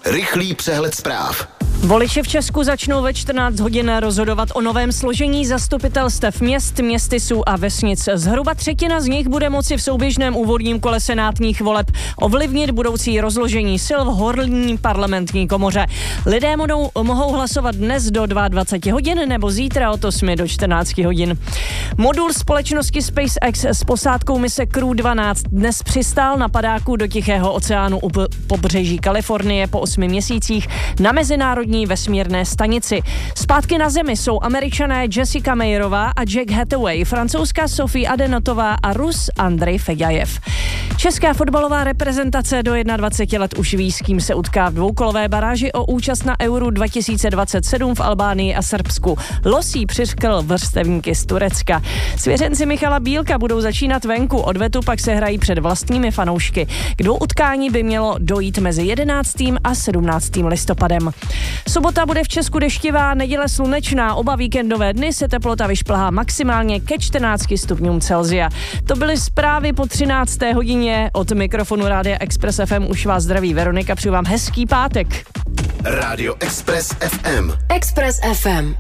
Rychlý přehled zpráv. Voliči v Česku začnou ve 14 hodin rozhodovat o novém složení zastupitelstev měst, městysů a vesnic. Zhruba třetina z nich bude moci v souběžném úvodním kole senátních voleb ovlivnit budoucí rozložení sil v horní parlamentní komoře. Lidé mohou hlasovat dnes do 22 hodin nebo zítra od 8 do 14 hodin. Modul společnosti SpaceX s posádkou mise Crew 12 dnes přistál na padáku do Tichého oceánu u pobřeží Kalifornie po 8 měsících na mezinárodní vesmírné stanici. Zpátky na Zemi jsou Američané Jessica Meyerová a Jack Hathaway, francouzská Sophie Adenotová a Rus Andrej Feďajev. Česká fotbalová reprezentace do 21 let už ví, s kým se utká v dvoukolové baráži o účast na Euro 2027 v Albánii a Srbsku. Losí přiřkl vrstevníky z Turecka. Svěřenci Michala Bílka budou začínat venku, odvetu pak se hrají před vlastními fanoušky. K dvou utkání by mělo dojít mezi 11. a 17. listopadem. Sobota bude v Česku deštivá, neděle slunečná, oba víkendové dny se teplota vyšplhá maximálně ke 14 stupňům Celsia. To byly zprávy po 13. hodině. Od mikrofonu Rádia Express FM už vás zdraví Veronika, přeju vám hezký pátek. Rádio Express FM. Express FM.